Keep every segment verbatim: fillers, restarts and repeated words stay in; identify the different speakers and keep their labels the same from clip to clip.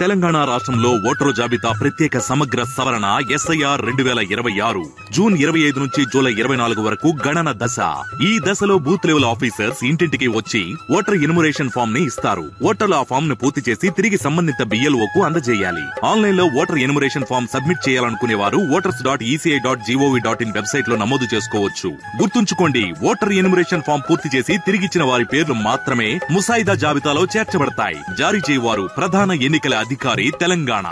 Speaker 1: తెలంగాణ రాష్ట్రంలో ఓటరు జాబితా ప్రత్యేక సమగ్ర సవరణ ఎస్ఐఆర్ రెండు వేల ఇరవై ఆరు జూన్ ఇరవై ఐదు నుంచి జూలై ఇరవై నాలుగు వరకు గణన దశ. ఈ దశలో బూత్ లెవెల్ ఆఫీసర్స్ ఇంటింటికి వచ్చి ఓటర్ ఇన్మురేషన్ ఫామ్ ని ఇస్తారు. ఓటర్లు ఆ ఫామ్ ను పూర్తి చేసి తిరిగి సంబంధిత బిఎల్ఓ కు అందజేయాలి. ఆన్లైన్ లో ఓటర్ ఇన్మురేషన్ ఫామ్ సబ్మిట్ చేయాలనుకునే వారు voters dot ECI dot GOV dot in website లో నమోదు చేసుకోవచ్చు. గుర్తుంచుకోండి, ఓటర్ ఇన్మురేషన్ ఫామ్ పూర్తి చేసి తిరిగిచ్చిన వారి పేర్లు మాత్రమే ముసాయిదా జాబితాలో చేర్చబడతాయి. జారీ చేయవారు ప్రధాన ఎన్నికల అధికారి, తెలంగాణ.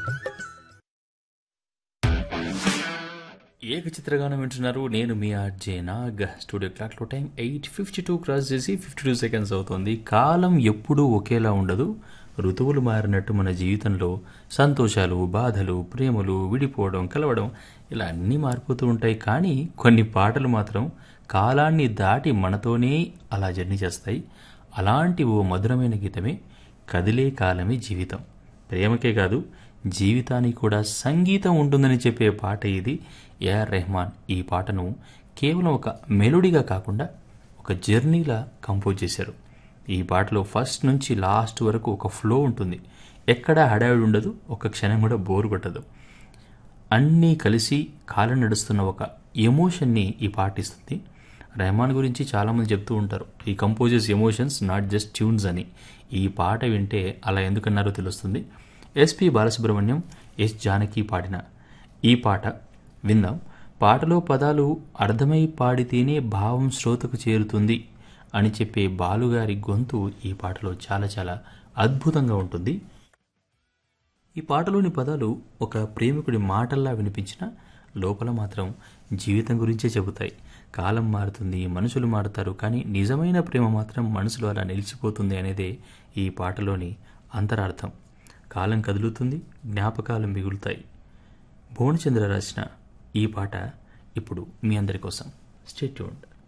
Speaker 2: ఏక చిత్రగానం వింటున్నారు. నేను మీ ఆర్జే నాగ్. స్టూడియో క్లాక్లో time eight fifty two cross చేసి ఫిఫ్టీ టూ సెకండ్స్ అవుతుంది. కాలం ఎప్పుడూ ఒకేలా ఉండదు. ఋతువులు మారినట్టు మన జీవితంలో సంతోషాలు, బాధలు, ప్రేమలు, విడిపోవడం, కలవడం ఇలా అన్నీ మారిపోతూ ఉంటాయి. కానీ కొన్ని పాటలు మాత్రం కాలాన్ని దాటి మనతోనే అలా జర్నీ చేస్తాయి. అలాంటి ఓ మధురమైన గీతమే కదిలే కాలమే జీవితం. ప్రేమకే కాదు, జీవితానికి కూడా సంగీతం ఉంటుందని చెప్పే పాట ఇది. ఏఆర్ రెహమాన్ ఈ పాటను కేవలం ఒక మెలోడీగా కాకుండా ఒక జర్నీలా కంపోజ్ చేశారు. ఈ పాటలో ఫస్ట్ నుంచి లాస్ట్ వరకు ఒక ఫ్లో ఉంటుంది. ఎక్కడా హడావిడి ఉండదు, ఒక క్షణం కూడా బోర్ కొట్టదు. అన్నీ కలిసి కాలం నడుస్తున్న ఒక ఎమోషన్ని ఈ పాట ఇస్తుంది. రెహమాన్ గురించి చాలామంది చెప్తూ ఉంటారు, ఈ composers emotions not just tunes అని. ఈ పాట వింటే అలా ఎందుకన్నారో తెలుస్తుంది. ఎస్పి బాలసుబ్రహ్మణ్యం, ఎస్ జానకి పాడిన ఈ పాట విందాం. పాటలో పదాలు అర్థమై పాడితేనే భావం శ్రోతకు చేరుతుంది అని చెప్పే బాలుగారి గొంతు ఈ పాటలో చాలా చాలా అద్భుతంగా ఉంటుంది. ఈ పాటలోని పదాలు ఒక ప్రేమికుడి మాటల్లా వినిపించిన లోపల మాత్రం జీవితం గురించే చెబుతాయి. కాలం మారుతుంది, మనుషులు మారుతారు, కానీ నిజమైన ప్రేమ మాత్రం మనసులో అలా నిలిచిపోతుంది అనేదే ఈ పాటలోని అంతరార్థం. కాలం కదులుతుంది, జ్ఞాపకాలు మిగులుతాయి. భువనచంద్ర రాసిన ఈ పాట ఇప్పుడు మీ అందరి కోసం. Stay tuned.